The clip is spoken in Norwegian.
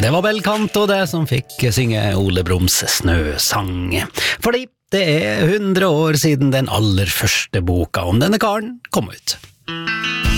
Det var Bel Canto det som fikk synge Ole Brums Snøsang. Fordi det 100 år siden den aller første boka om denne karen kom ut.